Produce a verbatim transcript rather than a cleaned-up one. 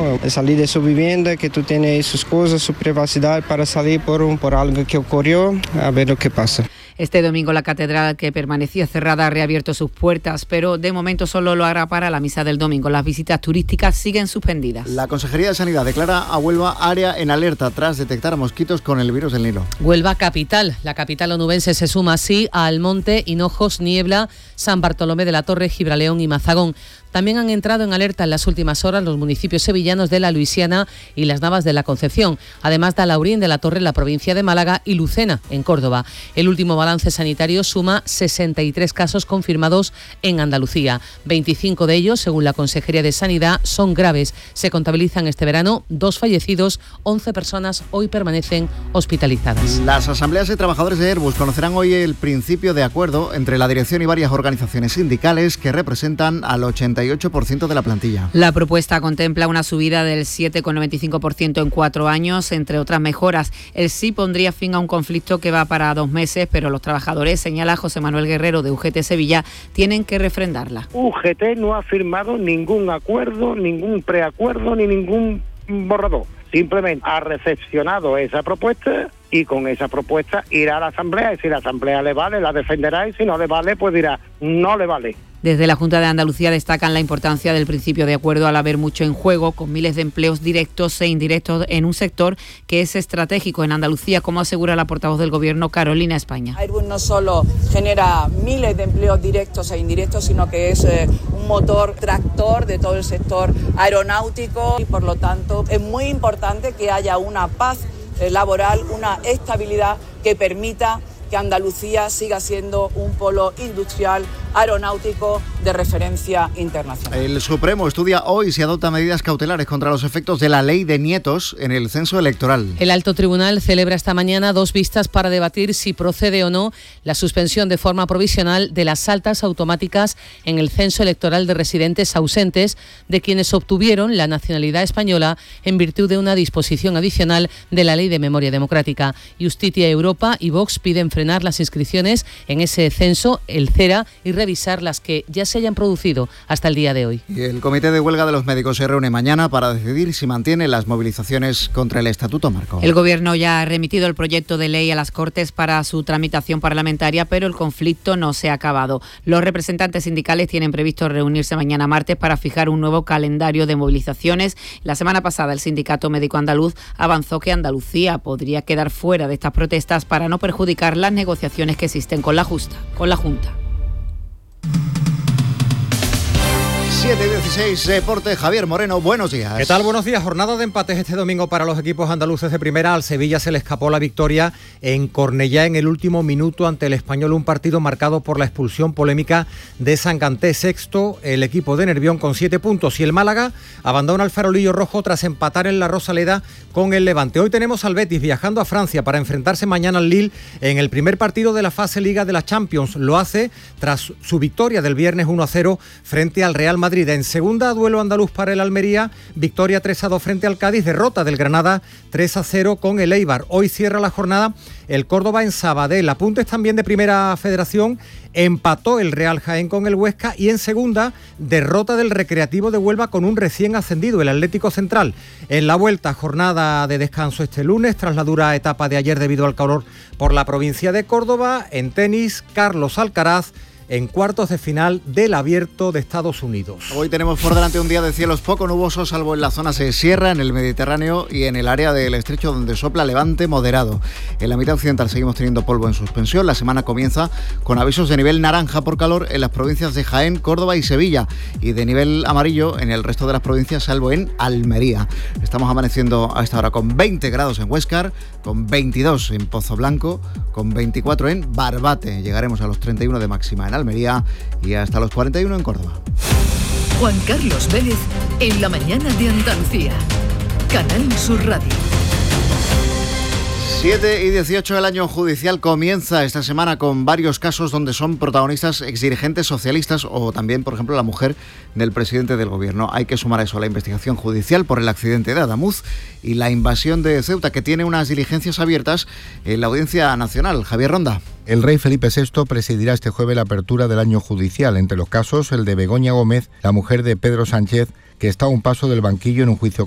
¿no? Salir de su vivienda, que tú tienes sus cosas, su privacidad para salir por, un, por algo que ocurrió, a ver lo que pasa. Este domingo la catedral, que permanecía cerrada, ha reabierto sus puertas, pero de momento solo lo hará para la misa del domingo. Las visitas turísticas siguen suspendidas. La Consejería de Sanidad declara a Huelva área en alerta tras detectar mosquitos con el virus del Nilo. Huelva capital. La capital onubense se suma así a Almonte, Hinojos, Niebla, San Bartolomé de la Torre, Gibraleón y Mazagón. También han entrado en alerta en las últimas horas los municipios sevillanos de La Luisiana y Las Navas de la Concepción, además de Alaurín de la Torre en la provincia de Málaga y Lucena en Córdoba. El último balance sanitario suma sesenta y tres casos confirmados en Andalucía. veinticinco de ellos, según la Consejería de Sanidad, son graves. Se contabilizan este verano dos fallecidos, once personas hoy permanecen hospitalizadas. Las asambleas de trabajadores de Airbus conocerán hoy el principio de acuerdo entre la dirección y varias organizaciones sindicales que representan al ochenta y ocho por ciento de la plantilla. La propuesta contempla una subida del siete coma noventa y cinco por ciento en cuatro años, entre otras mejoras. El sí pondría fin a un conflicto que va para dos meses, pero los trabajadores, señala José Manuel Guerrero de U G T Sevilla, tienen que refrendarla. U G T no ha firmado ningún acuerdo, ningún preacuerdo ni ningún borrador. Simplemente ha recepcionado esa propuesta y con esa propuesta irá a la Asamblea, y si la Asamblea le vale, la defenderá, y si no le vale, pues dirá, no le vale. Desde la Junta de Andalucía destacan la importancia del principio de acuerdo al haber mucho en juego, con miles de empleos directos e indirectos en un sector que es estratégico en Andalucía, como asegura la portavoz del Gobierno, Carolina España. Airbus no solo genera miles de empleos directos e indirectos, sino que es eh, un motor tractor de todo el sector aeronáutico y, por lo tanto, es muy importante que haya una paz eh, laboral, una estabilidad que permita que Andalucía siga siendo un polo industrial aeronáutico de referencia internacional. El Supremo estudia hoy si adopta medidas cautelares contra los efectos de la ley de nietos en el censo electoral. El Alto Tribunal celebra esta mañana dos vistas para debatir si procede o no la suspensión de forma provisional de las altas automáticas en el censo electoral de residentes ausentes de quienes obtuvieron la nacionalidad española en virtud de una disposición adicional de la Ley de Memoria Democrática. Justitia Europa y Vox piden frenar las inscripciones en ese censo, el CERA, y revisar las que ya se hayan producido hasta el día de hoy. Y el Comité de Huelga de los Médicos se reúne mañana para decidir si mantiene las movilizaciones contra el Estatuto Marco. El Gobierno ya ha remitido el proyecto de ley a las Cortes para su tramitación parlamentaria, pero el conflicto no se ha acabado. Los representantes sindicales tienen previsto reunirse mañana martes para fijar un nuevo calendario de movilizaciones. La semana pasada el Sindicato Médico Andaluz avanzó que Andalucía podría quedar fuera de estas protestas para no perjudicar las negociaciones que existen con la, justa, con la Junta. siete y dieciséis, Deporte, Javier Moreno, buenos días. ¿Qué tal? Buenos días. Jornada de empates este domingo para los equipos andaluces de primera. Al Sevilla se le escapó la victoria en Cornellá en el último minuto ante el Español, un partido marcado por la expulsión polémica de Sanganté. Sexto, el equipo de Nervión con siete puntos, y el Málaga abandona el farolillo rojo tras empatar en la Rosaleda con el Levante. Hoy tenemos al Betis viajando a Francia para enfrentarse mañana al Lille en el primer partido de la fase Liga de la Champions. Lo hace tras su victoria del viernes uno a cero frente al Real Madrid. En segunda, duelo andaluz para el Almería, victoria tres a dos frente al Cádiz, derrota del Granada tres a cero con el Eibar. Hoy cierra la jornada el Córdoba en Sabadell. Apuntes también de Primera Federación, empató el Real Jaén con el Huesca, y en segunda, derrota del Recreativo de Huelva con un recién ascendido, el Atlético Central. En la vuelta, jornada de descanso este lunes, tras la dura etapa de ayer debido al calor por la provincia de Córdoba. En tenis, Carlos Alcaraz en cuartos de final del Abierto de Estados Unidos. Hoy tenemos por delante un día de cielos poco nubosos, salvo en la zona de sierra, en el Mediterráneo y en el área del estrecho, donde sopla levante moderado. En la mitad occidental seguimos teniendo polvo en suspensión. La semana comienza con avisos de nivel naranja por calor en las provincias de Jaén, Córdoba y Sevilla, y de nivel amarillo en el resto de las provincias, salvo en Almería. Estamos amaneciendo a esta hora con veinte grados en Huéscar, con veintidós en Pozo Blanco, con veinticuatro en Barbate. Llegaremos a los treinta y uno de máxima en Almería y hasta los cuarenta y uno en Córdoba. Juan Carlos Vélez en la mañana de Andalucía. Canal Sur Radio. siete y dieciocho, el año judicial comienza esta semana con varios casos donde son protagonistas exdirigentes socialistas o también, por ejemplo, la mujer del presidente del gobierno. Hay que sumar a eso la investigación judicial por el accidente de Adamuz y la invasión de Ceuta, que tiene unas diligencias abiertas en la Audiencia Nacional. Javier Ronda. El rey Felipe sexto presidirá este jueves la apertura del año judicial. Entre los casos, el de Begoña Gómez, la mujer de Pedro Sánchez, que está a un paso del banquillo en un juicio